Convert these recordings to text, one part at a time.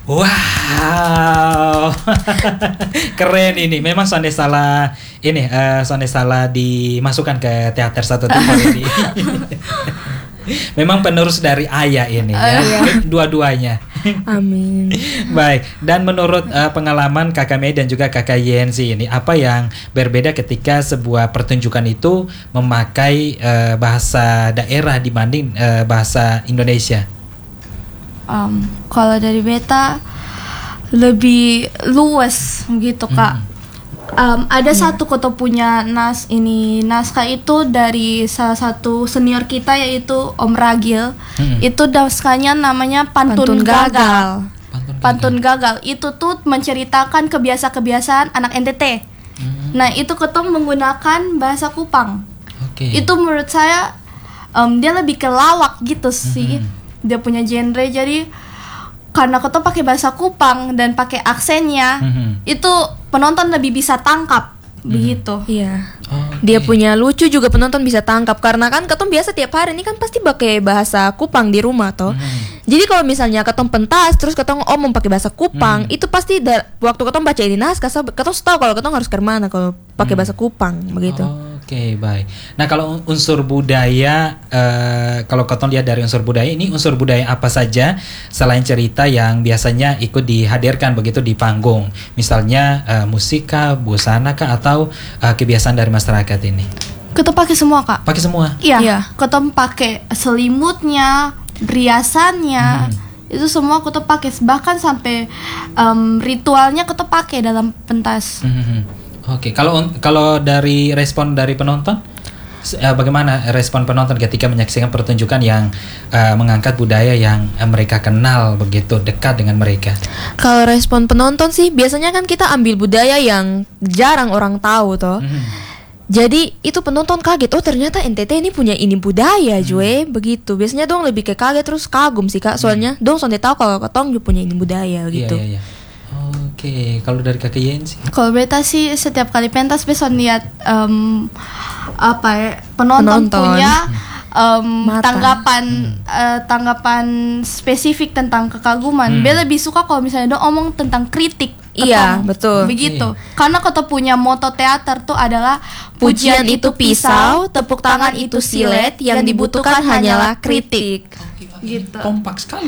Wow, keren ini. Memang Sonde salah ini, Sonde salah dimasukkan ke teater Satu Timur ini. Memang penerus dari ayah ini ya, dua-duanya. Amin. Baik, dan menurut pengalaman Kakak Mei dan juga Kakak Yensi ini, apa yang berbeda ketika sebuah pertunjukan itu memakai bahasa daerah dibanding bahasa Indonesia? Kalau dari beta lebih luas gitu Kak. Ada satu koto punya naskah itu dari salah satu senior kita yaitu Om Ragil. Itu naskahnya namanya Pantun Gagal. Pantun Gagal itu tuh menceritakan kebiasaan anak NTT. Nah itu ketong menggunakan bahasa Kupang. Itu menurut saya dia lebih ke lawak gitu sih. Dia punya genre, jadi karena ketong pakai bahasa Kupang dan pakai aksennya, itu penonton lebih bisa tangkap begitu. Iya. Dia punya lucu juga penonton bisa tangkap karena kan ketong biasa tiap hari ini kan pasti pakai bahasa Kupang di rumah toh. Jadi kalau misalnya ketong pentas terus ketong omong pakai bahasa Kupang, itu pasti waktu ketong baca ini naskah ketong tahu kalau ketong harus ke mana kalau pakai bahasa Kupang begitu. Oke, baik. Nah, kalau unsur budaya, kalau ketong lihat dari unsur budaya, ini unsur budaya apa saja selain cerita yang biasanya ikut dihadirkan begitu di panggung? Misalnya musika, busana kah, atau kebiasaan dari masyarakat ini? Ketong pakai semua Kak. Pakai semua? Iya. Ketong pakai selimutnya, riasannya, itu semua ketong pakai, bahkan sampai ritualnya ketong pakai dalam pentas. Oke, kalau dari respon dari penonton, bagaimana respon penonton ketika menyaksikan pertunjukan yang mengangkat budaya yang mereka kenal begitu dekat dengan mereka? Kalau respon penonton sih biasanya kan kita ambil budaya yang jarang orang tahu toh. Jadi itu penonton kaget, oh ternyata NTT ini punya ini budaya Jue, begitu. Biasanya dong lebih ke kaget terus kagum sih Kak, soalnya dong sonde tahu kalau ketong punya ini budaya gitu. Iya. Oke, kalau dari Kakak Yensi? Kalau beta sih setiap kali pentas besok lihat penonton punya tanggapan spesifik tentang kekaguman. Beta lebih suka kalau misalnya dong omong tentang kritik. Iya, betul. Begitu. Karena kita punya moto teater tuh adalah pujian itu pisau, tepuk tangan itu silet, yang dibutuhkan hanyalah kritik. Gitu. Kompak sekali.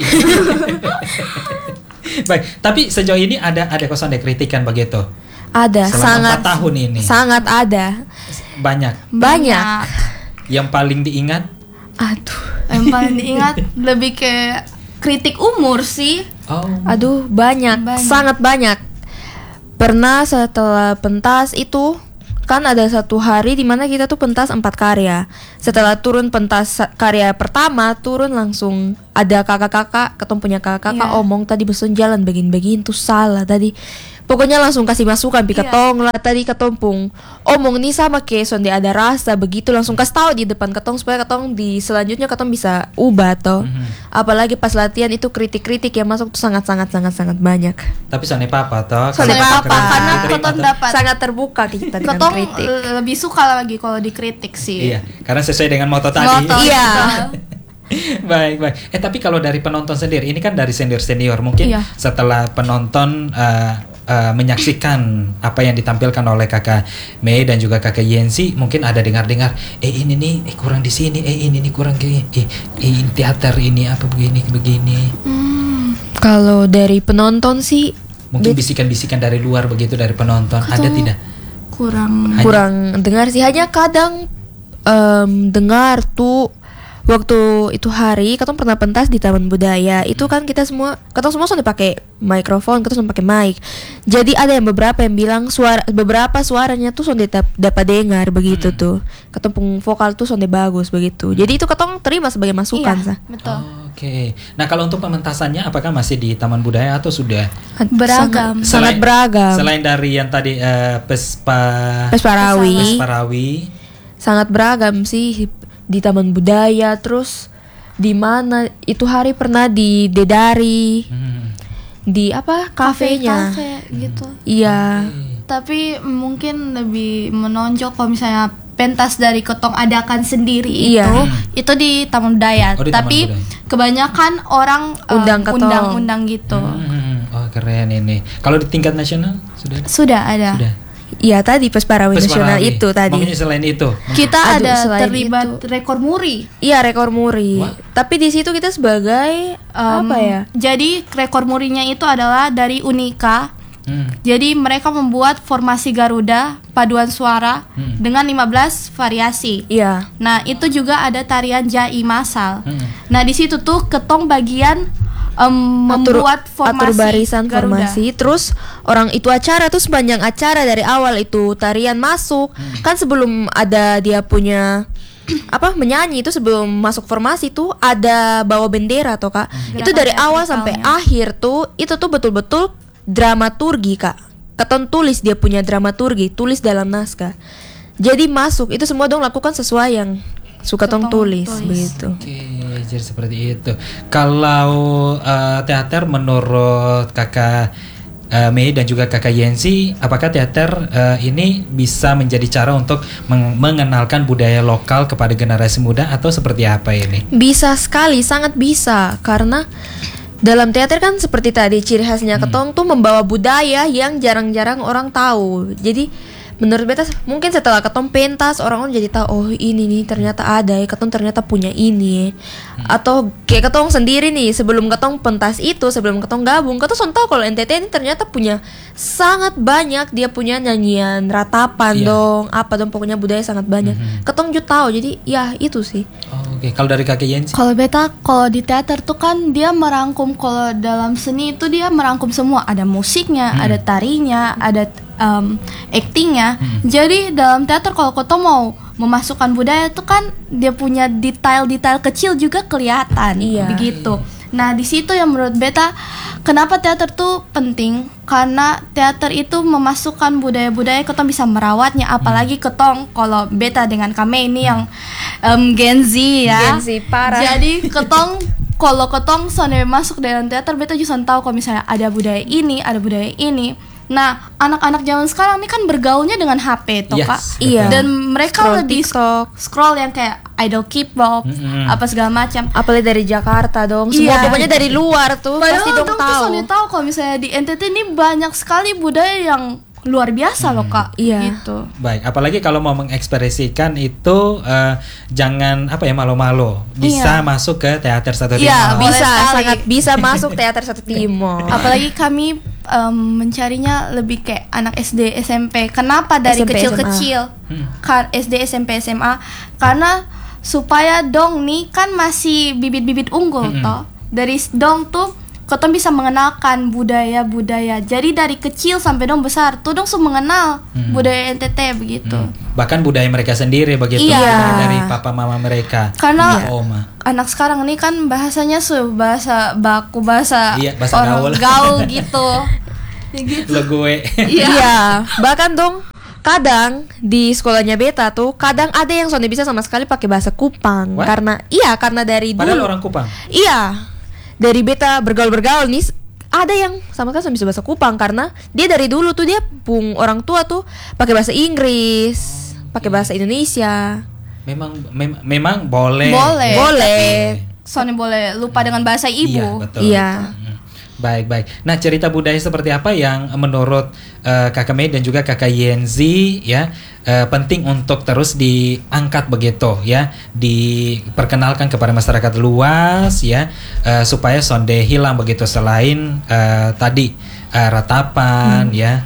Baik, tapi sejauh ini ada kosan ada kritikan begitu? Ada, selama 4 tahun ini. Sangat ada. Banyak. Yang paling diingat? Yang paling diingat lebih ke kritik umur sih. Banyak. Sangat banyak. Pernah setelah pentas itu kan ada satu hari di mana kita tuh pentas 4 karya. Setelah turun pentas karya pertama, turun langsung ada kakak-kakak, ketemu punya kakak-kakak omong tadi besen jalan begini-begini tuh salah tadi. Pokoknya langsung kasih masukan ketong lah tadi ketompung. Omong nih sama kayak sonde ada rasa begitu, langsung kasih tahu di depan ketong supaya ketong di selanjutnya ketong bisa ubah toh. Apalagi pas latihan itu kritik-kritik yang masuk tuh sangat banyak. Tapi sonde papa toh. Sonde papa karena ketong dapat sangat terbuka kita dengan ketong kritik. Lebih suka lagi kalau dikritik sih. Iya, karena sesuai dengan moto tadi. Iya. Baik. Tapi kalau dari penonton sendiri, ini kan dari senior mungkin setelah penonton menyaksikan apa yang ditampilkan oleh Kakak Mei dan juga Kakak Yensi, mungkin ada dengar-dengar ini nih kurang di sini, ini nih kurang kayak teater ini apa begini. Kalau dari penonton sih mungkin bisikan-bisikan dari luar begitu dari penonton ada tidak? Kurang dengar sih, hanya kadang dengar tuh. Waktu itu hari, ketong pernah pentas di Taman Budaya. Itu kan ketong semua sudah pakai mikrofon, ketong sudah pakai mic. Jadi ada yang beberapa yang bilang beberapa suaranya tuh sudah dapat dengar begitu tuh. Ketong vokal tuh sudah bagus begitu. Jadi itu ketong terima sebagai masukan sah. Betul. Oke. Nah, kalau untuk pementasannya apakah masih di Taman Budaya atau sudah beragam? Sangat beragam. Selain dari yang tadi Pesparawi. Sangat beragam sih. Di Taman Budaya, terus di mana itu hari pernah di Dedari, di apa kafenya gitu. Iya. Tapi mungkin lebih menonjol kalau misalnya pentas dari ketong adakan sendiri itu di Taman Budaya. Tapi kebanyakan orang undang gitu. keren ini. Kalau di tingkat nasional sudah? Sudah ada. Sudah. Iya tadi Pesparawi nasional itu tadi. Mungkin selain itu. Kita Aduh, ada selain terlibat itu. rekor muri. Iya rekor muri. Wah. Tapi di situ kita sebagai apa ya? Jadi rekor murinya itu adalah dari Unika. Jadi mereka membuat formasi Garuda paduan suara dengan 15 variasi. Iya. Nah, itu juga ada tarian jai masal. Nah, di situ tuh ketong bagian membuat formasi atur barisan Garuda. formasi. Terus orang itu acara tuh sepanjang acara dari awal itu tarian masuk. Kan sebelum ada dia punya menyanyi itu sebelum masuk formasi tuh ada bawa bendera toh Kak. Itu dari awal sampai akhir tuh itu tuh betul-betul dramaturgi Kak. Keton tulis dia punya dramaturgi, tulis dalam naskah. Jadi masuk itu semua dong lakukan sesuai yang suka tong tulis begitu. Oke, jadi seperti itu. Kalau teater menurut Kakak Mei dan juga Kakak Yensi, apakah teater ini bisa menjadi cara untuk mengenalkan budaya lokal kepada generasi muda atau seperti apa ini? Bisa sekali, sangat bisa. Karena dalam teater kan seperti tadi ciri khasnya ketong tuh membawa budaya yang jarang-jarang orang tahu. Jadi menurut beta mungkin setelah ketong pentas orang jadi tahu oh ini nih ternyata ada ya ketong ternyata punya ini. Atau kayak ketong sendiri nih sebelum ketong pentas itu sebelum ketong gabung ketong tahu kalau NTT ini ternyata punya sangat banyak, dia punya nyanyian ratapan dong apa dong pokoknya budaya sangat banyak. Ketong juga tahu jadi ya itu sih. Oke, kalau dari Kakak Yensi? Kalau beta kalau di teater tuh kan dia merangkum, kalau dalam seni itu dia merangkum semua, ada musiknya, ada tarinya, ada actingnya. Jadi dalam teater kalau kau mau memasukkan budaya itu kan dia punya detail-detail kecil juga kelihatan, begitu. Nah di situ yang menurut beta kenapa teater tuh penting, karena teater itu memasukkan budaya-budaya ketong bisa merawatnya, apalagi ketong kalau beta dengan kami ini yang Gen Z ya. Gen Z parah. Jadi ketong kalau ketong sampai masuk dalam teater beta juga tahu kalau misalnya ada budaya ini, ada budaya ini. Nah, anak-anak zaman sekarang ini kan bergaulnya dengan HP toh Kak. Iya. Dan mereka Scroll lebih TikTok. scroll yang kayak idol K-pop, apa segala macam. Apalagi dari Jakarta dong. Semua pokoknya dari luar tuh pasti dong tahu. Tahu kalau misalnya di NTT ini banyak sekali budaya yang luar biasa loh Kak. Iya. Gitu. Baik, apalagi kalau mau mengekspresikan itu jangan malu-malu. Bisa masuk ke teater Satu Timur. Iya, Bisa, sekali. sangat bisa masuk teater Satu Timur. Apalagi kami mencarinya lebih kayak anak SD, SMP. Kenapa dari SMP, kecil-kecil? Kan SD, SMP, SMA. Karena supaya dong nih kan masih bibit-bibit unggul toh. Dari dong tuh ketong bisa mengenalkan budaya-budaya. Jadi dari kecil sampai dong besar tuh dong mengenal budaya NTT begitu. Bahkan budaya mereka sendiri begitu, dari papa mama mereka. Karena oma. Anak sekarang ini kan bahasanya bahasa baku, bahasa gaul. gaul gitu. Ya gitu. Lo gue. Iya, bahkan dong kadang di sekolahnya beta tuh kadang ada yang soalnya bisa sama sekali pakai bahasa Kupang. What? Karena dari dulu. Padahal orang Kupang. Iya. Dari beta bergaul nih ada yang sama sekali bisa bahasa Kupang karena dia dari dulu tuh dia orang tua tuh pakai bahasa Inggris, pakai bahasa Indonesia. Memang boleh. Soalnya boleh lupa dengan bahasa ibu. Iya, betul. Iya. Baik. Nah, cerita budaya seperti apa yang menurut Kakak Mei dan juga Kakak Yenzi ya penting untuk terus diangkat begitu ya, diperkenalkan kepada masyarakat luas ya, supaya sonde hilang begitu selain tadi ratapan ya.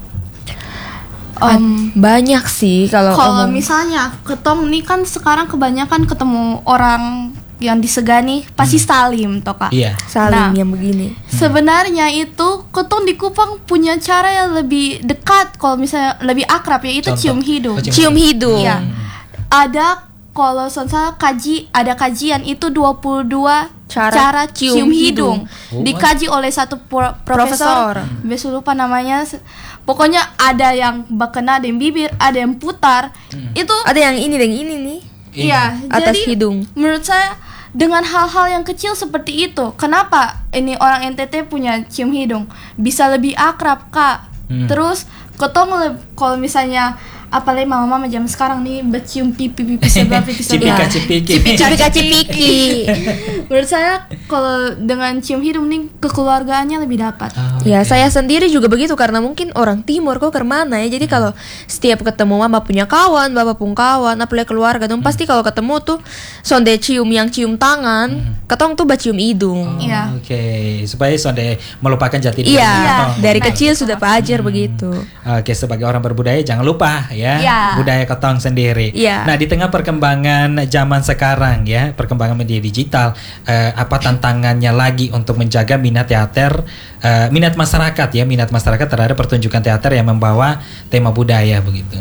Banyak sih kalau misalnya ketong nih kan sekarang kebanyakan ketemu orang yang disegani pasti salim toh Kak. Iya. salim yang begini. Sebenarnya itu ketong di Kupang punya cara yang lebih dekat, kalau misalnya lebih akrab yaitu cium hidung. Cium hidung. Iya. Ada kalau saya ada kajian itu 22 cara cium hidung. Dikaji oleh satu profesor. Besok lupa namanya. Pokoknya ada yang bakena, ada yang bibir, ada yang putar. Itu ada yang ini dan ini nih. Iya, atas jadi hidung. Menurut saya dengan hal-hal yang kecil seperti itu, kenapa ini orang NTT punya cium hidung bisa lebih akrab Kak. Terus ketong kalau misalnya apalagi mama-mama jam sekarang nih bercium pipi sebelah pipi sebelah. Cipika-cipiki. Menurut saya kalau dengan cium hidung nih kekeluargaannya lebih dapat. Ya saya sendiri juga begitu karena mungkin orang timur kok kemana ya. Jadi kalau setiap ketemu mama punya kawan, bapak pun kawan, apalagi keluarga dong pasti kalau ketemu tuh sonde cium yang cium tangan, ketong tuh bacium hidung. Iya. Oke, supaya sonde melupakan jati diri. Iya, dari kecil sudah pajar begitu. Oke, sebagai orang berbudaya jangan lupa ya budaya ketong sendiri. Iya. Nah, di tengah perkembangan zaman sekarang ya, perkembangan media digital, apa tantangannya lagi untuk menjaga minat teater, minat masyarakat terhadap pertunjukan teater yang membawa tema budaya begitu.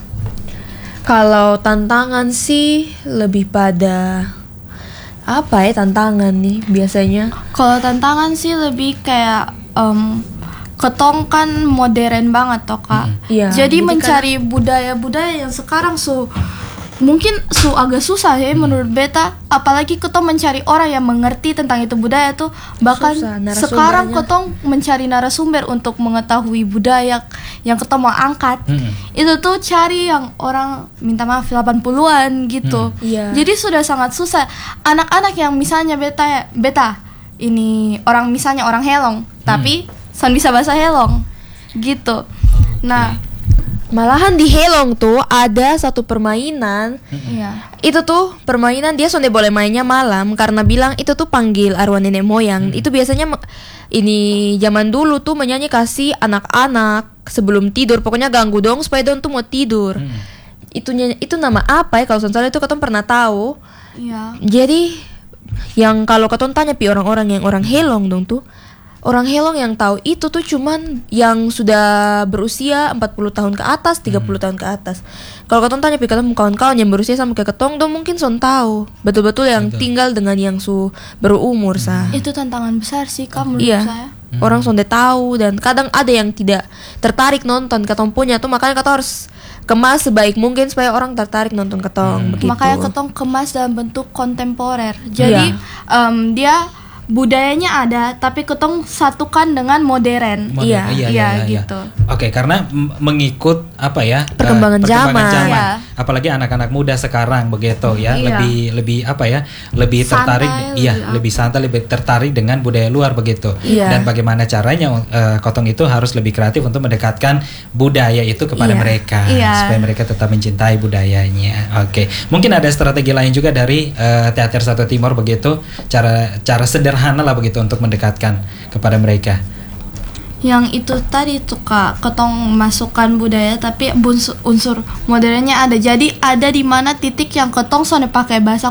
Kalau tantangan sih lebih pada apa ya tantangan nih biasanya? Kalau tantangan sih lebih kayak ketong kan modern banget toh Kak. Iya, Jadi jadi mencari budaya-budaya yang sekarang mungkin agak susah ya menurut beta, apalagi ketong mencari orang yang mengerti tentang itu budaya tuh bahkan Susah, narasumbernya. sekarang ketong mencari narasumber untuk mengetahui budaya yang ketong mau angkat. Itu tuh cari yang orang minta maaf 80-an gitu. Iya. Jadi sudah sangat susah. Anak-anak yang misalnya beta ini orang misalnya orang Helong, tapi bisa bahasa Helong gitu. Nah, Malahan di Helong tuh ada satu permainan. iya. Itu tuh permainan dia sonde boleh mainnya malam karena bilang itu tuh panggil arwah nenek moyang. Itu biasanya ini zaman dulu tuh menyanyi kasih anak-anak sebelum tidur. Pokoknya ganggu dong supaya dong tuh mau tidur. Itu nama apa ya kalau soalnya itu katong pernah tahu. Iya. Jadi yang kalau katong tanya pi orang-orang yang orang Helong dong tuh, orang Helong yang tahu itu tuh cuman yang sudah berusia 40 tahun ke atas, 30 tahun ke atas. Kalau katong tanya pi katong kawan-kawan yang berusia sama kayak ketong dong mungkin son tahu betul-betul yang tinggal dengan yang berumur sah. Itu tantangan besar sih kamu menurut Iya. saya. Orang sonde tahu dan kadang ada yang tidak tertarik nonton ketong punya tuh, makanya katong harus kemas sebaik mungkin supaya orang tertarik nonton ketong begitu. Makanya ketong kemas dalam bentuk kontemporer. Jadi dia budayanya ada tapi ketong satukan dengan modern. Iya. Gitu. Oke, karena mengikut apa ya? Perkembangan zaman. Iya. Apalagi anak-anak muda sekarang begitu ya, Iya. lebih apa ya? Lebih Santai, tertarik, lebih santai, lebih tertarik dengan budaya luar begitu. Iya. Dan bagaimana caranya Kotong itu harus lebih kreatif untuk mendekatkan budaya itu kepada mereka supaya mereka tetap mencintai budayanya. Oke. Mungkin ada strategi lain juga dari Teater Satu Timor begitu, cara sederhana lah begitu untuk mendekatkan kepada mereka. Yang itu tadi tuh Kak, ketong masukkan budaya tapi unsur modernnya ada. Jadi ada di mana titik yang ketong sonde pakai bahasa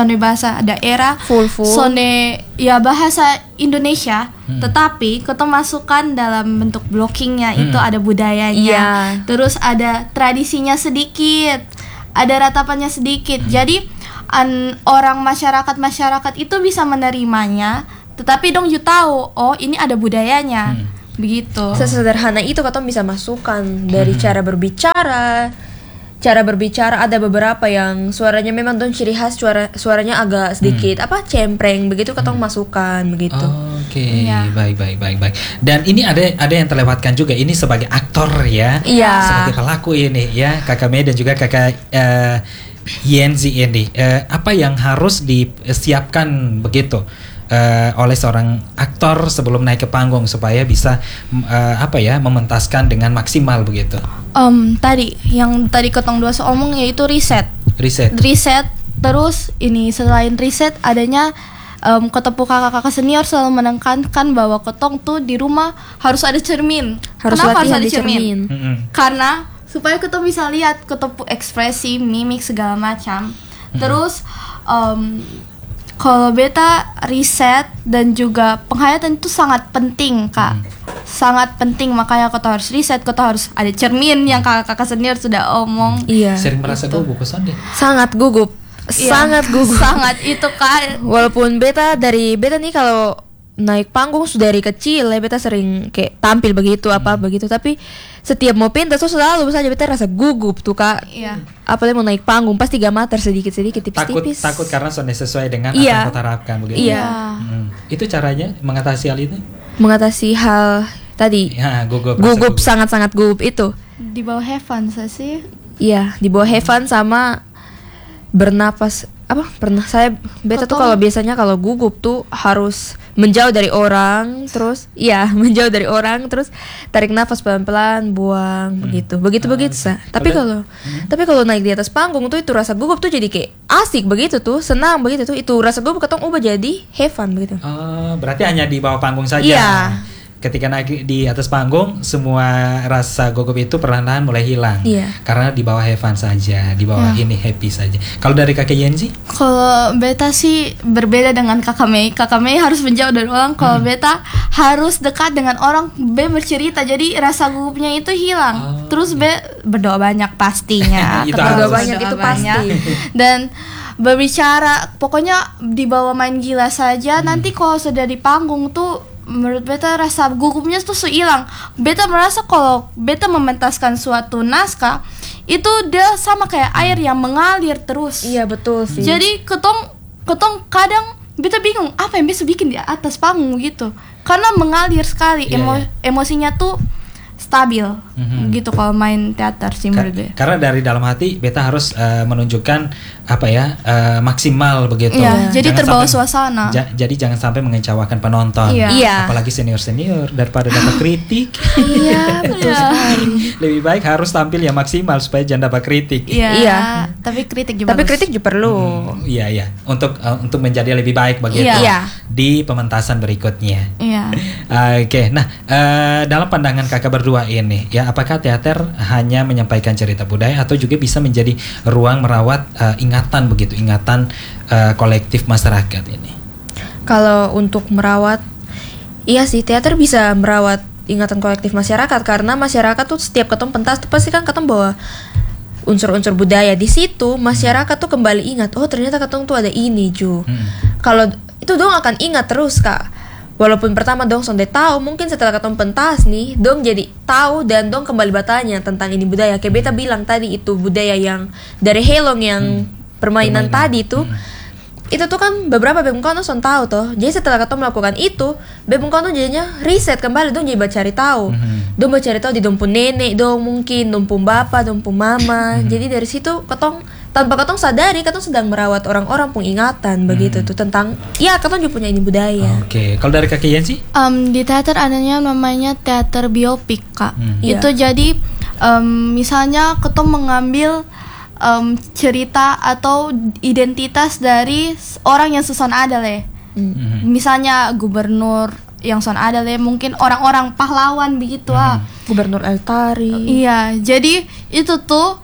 daerah, full sonde ya bahasa Indonesia, tetapi ketong masukkan dalam bentuk blockingnya itu ada budayanya. Iya. Terus ada tradisinya sedikit, ada ratapannya sedikit. Jadi orang masyarakat itu bisa menerimanya, tetapi dong you tahu, oh ini ada budayanya. Begitu. Sesederhana itu katong bisa masukkan dari cara berbicara. Cara berbicara ada beberapa yang suaranya memang dong ciri khas, suaranya agak sedikit cempreng begitu katong masukkan begitu. Oke, baik. Dan ini ada yang terlewatkan juga, ini sebagai aktor ya. Iya. Sebagai pelaku ini ya, Kakak Mei dan juga Kakak Yenzi ini. Apa yang harus disiapkan begitu oleh seorang aktor sebelum naik ke panggung supaya bisa mementaskan dengan maksimal begitu? Tadi ketong dua omong yaitu riset. Terus ini selain riset adanya ketemu kakak-kakak senior selalu menekankan bahwa ketong tuh di rumah harus ada cermin. Kenapa harus ada cermin? Karena supaya ketong bisa lihat ketemu ekspresi, mimik segala macam. Terus kalau beta riset dan juga penghayatan itu sangat penting Kak. Sangat penting, makanya kau harus riset, kau harus ada cermin yang kakak-kakak senior sudah omong. Iya. Sering merasa gugup kesan deh. Sangat gugup. Sangat gugup. Sangat itu Kak. Walaupun beta nih kalau naik panggung sudah dari kecil ya beta sering kayak tampil begitu begitu, tapi setiap mau pentas tuh selalu saja beta rasa gugup tuh Kak. Iya. Apalagi mau naik panggung pasti gameter sedikit-sedikit tipis-tipis. Takut karena sudah sesuai dengan apa yang kau harapkan begitu. Iya. Itu caranya mengatasi hal itu? Mengatasi hal tadi. Ya, gugup sangat-sangat gugup itu. Di bawah heaven sih. Iya, di bawah heaven sama bernapas pernah saya beta tuh kalau biasanya kalau gugup tuh harus menjauh dari orang, terus menjauh dari orang, terus tarik nafas pelan-pelan, buang begitu sah. Tapi kalau naik di atas panggung tuh itu rasa gugup tuh jadi kayak asik begitu tuh, senang begitu tuh, itu rasa gugup ketong ubah jadi heaven begitu. Berarti hanya di bawah panggung saja. Iya. Ketika naik di atas panggung, semua rasa gugup itu perlahan-lahan mulai hilang. Iya. Karena di bawah heaven saja, di bawah ini happy saja. Kalau dari kakek Yenzi? Kalau beta sih berbeda dengan kakak Mei. Kakak Mei harus menjauh dari orang. Kalau beta harus dekat dengan orang. Be bercerita, jadi rasa gugupnya itu hilang. Terus be berdoa banyak pastinya. Berdoa banyak itu pasti. Dan berbicara, pokoknya di bawah main gila saja. Nanti kalau sudah di panggung tuh, menurut beta rasa gugupnya tuh hilang. Beta merasa kalau beta mementaskan suatu naskah itu dia sama kayak air yang mengalir terus. Iya betul sih. Jadi ketong kadang beta bingung apa yang bisa bikin di atas panggung gitu, karena mengalir sekali. Emosinya tuh stabil gitu kalau main teater sih menurut gue. Karena dari dalam hati beta harus menunjukkan maksimal begitu. Jadi terbawa suasana. Jadi jangan sampai mengecewakan penonton. Apalagi senior daripada dapat kritik. Iya betul sekali. Lebih baik harus tampil yang maksimal supaya jangan dapat kritik. Iya. Tapi kritik juga. Tapi kritik juga perlu. Iya. Untuk menjadi lebih baik begitu. Di pementasan berikutnya. Iya. Oke. Nah, dalam pandangan kakak berdua ini, ya, apakah teater hanya menyampaikan cerita budaya atau juga bisa menjadi ruang merawat ingatan kolektif masyarakat ini? Kalau untuk merawat, iya sih, teater bisa merawat ingatan kolektif masyarakat, karena masyarakat tuh setiap ketemu pentas tuh pasti kan ketemu bawa unsur-unsur budaya. Di situ masyarakat tuh kembali ingat, oh ternyata ketemu tuh ada ini Kalau itu dong akan ingat terus kak. Walaupun pertama dong sonde tahu, mungkin setelah ketemu pentas nih, dong jadi tahu dan dong kembali bertanya tentang ini budaya. Kayak beta bilang tadi, itu budaya yang dari Helong yang permainan tadi tuh, itu tuh kan beberapa bebung kono son tahu toh. Jadi setelah ketemu melakukan itu, bebung kono jadinya riset kembali, dong jadi cari tahu. Dong cari tahu di dompun nenek, dong mungkin dompun bapak, dompun mama. Jadi dari situ tanpa ketong sadari, ketong sedang merawat orang-orang pun ingatan begitu tuh tentang ketong juga punya ini budaya. Oke. Kalau dari kakek Yancy? Di teater adanya namanya teater biopik kak. Itu jadi misalnya ketong mengambil cerita atau identitas dari orang yang susun ada leh. Misalnya gubernur yang son ada leh, mungkin orang-orang pahlawan begitu Gubernur Altari. Iya, jadi itu tuh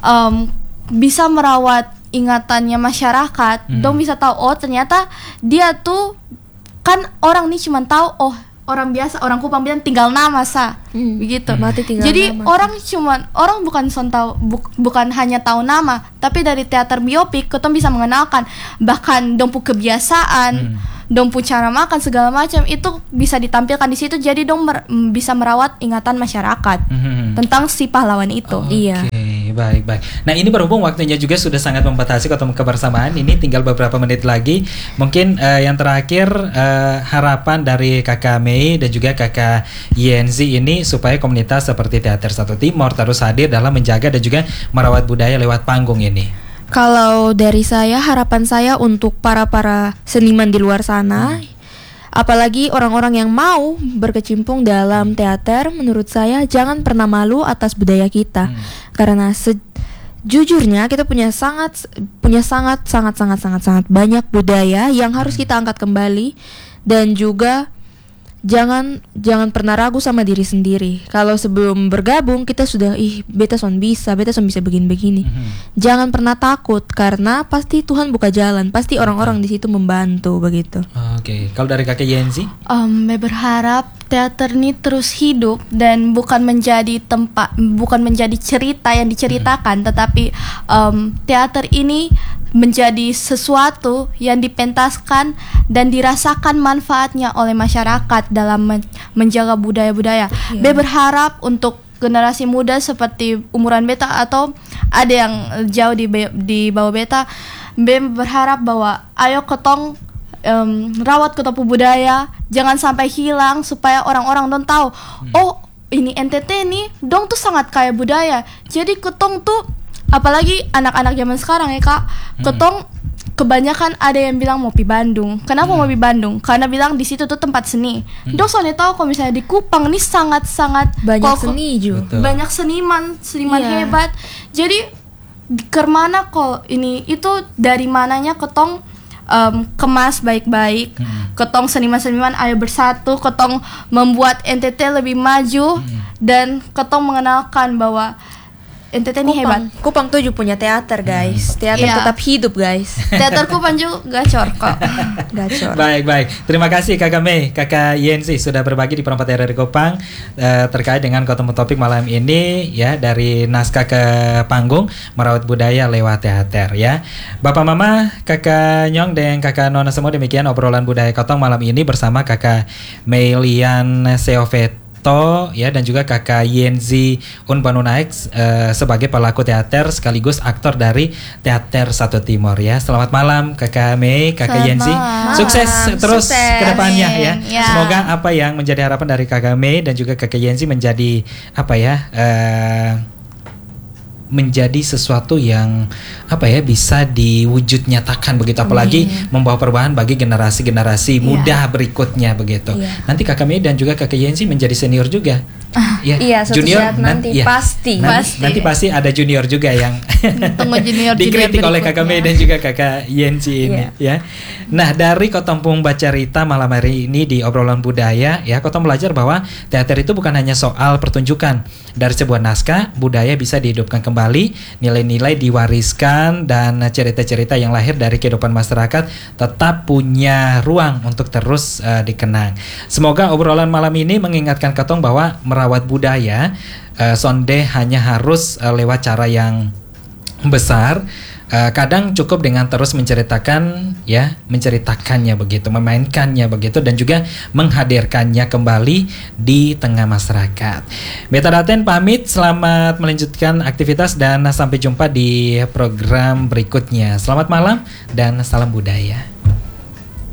bisa merawat ingatannya masyarakat. Dong bisa tahu, oh ternyata dia tuh kan orang nih cuma tahu, oh orang biasa, orang Kupang bilang tinggal nama begitu. Jadi nama, orang bukan son tahu, bukan hanya tahu nama, tapi dari teater biopik kita bisa mengenalkan bahkan dompu kebiasaan, dompu cara makan segala macam itu bisa ditampilkan di situ. Jadi dong bisa merawat ingatan masyarakat tentang si pahlawan itu. Iya. Baik. Nah, ini berhubung waktunya juga sudah sangat membatasi ketemu kebersamaan. Ini tinggal beberapa menit lagi. Mungkin yang terakhir harapan dari kakak Mei dan juga kakak Yenzi ini supaya komunitas seperti Teater Satu Timor terus hadir dalam menjaga dan juga merawat budaya lewat panggung ini. Kalau dari saya, harapan saya untuk para seniman di luar sana, apalagi orang-orang yang mau berkecimpung dalam teater, menurut saya jangan pernah malu atas budaya kita. Karena sejujurnya kita punya sangat banyak budaya yang harus kita angkat kembali. Dan juga jangan pernah ragu sama diri sendiri. Kalau sebelum bergabung kita sudah beta son bisa begini. Jangan pernah takut, karena pasti Tuhan buka jalan, pasti orang-orang di situ membantu begitu. Oke. Kalau dari kakek Yenzi? Berharap teater ini terus hidup dan bukan menjadi cerita yang diceritakan, tetapi teater ini menjadi sesuatu yang dipentaskan dan dirasakan manfaatnya oleh masyarakat dalam menjaga budaya-budaya. Be berharap untuk generasi muda seperti umuran beta atau ada yang jauh di bawah beta, Be berharap bahwa ayo ketong rawat ketemu budaya, jangan sampai hilang supaya orang-orang don't tahu, oh ini NTT nih, dong tuh sangat kaya budaya. Jadi ketong tuh, apalagi anak-anak zaman sekarang ya kak, ketong kebanyakan ada yang bilang mau pi Bandung. Kenapa mau pi Bandung? Karena bilang di situ tuh tempat seni. Dong soalnya tahu kalau misalnya di Kupang nih sangat-sangat banyak seni juga. Banyak seniman hebat. Jadi kemana kok ini itu dari mananya ketong kemas baik-baik, ketong seniman-seniman ayo bersatu, ketong membuat NTT lebih maju dan ketong mengenalkan bahwa NTT ini hebat. Kupang tuh juga punya teater guys. Teater tetap hidup guys. Teater Kupang juga gacor kok. Gacor. Baik. Terima kasih Kakak Mei, Kakak Yenzi sudah berbagi di Perempat RRI Kupang terkait dengan topik malam ini ya, dari naskah ke panggung merawat budaya lewat teater ya. Bapak Mama, Kakak Nyong dan Kakak Nona semua, demikian obrolan budaya Kotong malam ini bersama Kakak Meilian Seovet ya, dan juga Kakak Yenzi Unbanunaek sebagai pelaku teater sekaligus aktor dari Teater Satu Timur ya. Selamat malam Kakak Mei, Kakak Yenzi. Sukses terus ke depannya ya. Semoga apa yang menjadi harapan dari Kakak Mei dan juga Kakak Yenzi menjadi apa ya, menjadi sesuatu yang apa ya, bisa diwujud nyatakan begitu, apalagi membawa perubahan bagi generasi-generasi muda berikutnya begitu. Nanti Kakak Mei dan juga Kakak Yenzi menjadi senior juga. Junior nanti pasti. Nanti pasti ada junior juga yang dikritik oleh Kakak Mei dan juga Kakak Yenzi ini ya. Nah, dari Kotompung Bacarita malam hari ini di obrolan budaya ya, Kotong belajar bahwa teater itu bukan hanya soal pertunjukan. Dari sebuah naskah, budaya bisa dihidupkan kembali, nilai-nilai diwariskan, dan cerita-cerita yang lahir dari kehidupan masyarakat tetap punya ruang untuk terus dikenang. Semoga obrolan malam ini mengingatkan Kotong bahwa merawat budaya sonde hanya harus lewat cara yang besar. Kadang cukup dengan terus menceritakannya begitu, memainkannya begitu, dan juga menghadirkannya kembali di tengah masyarakat. Metadaten pamit, selamat melanjutkan aktivitas dan sampai jumpa di program berikutnya. Selamat malam dan salam budaya.